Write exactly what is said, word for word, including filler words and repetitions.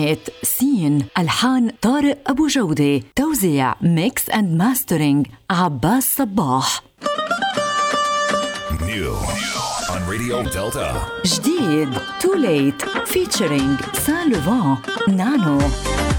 كلمات سين، ألحان طارق أبو جودة، توزيع ميكس أند ماسترينج عباس صباح. New on Radio Delta. جديد Too Late featuring Saint Laurent Nano.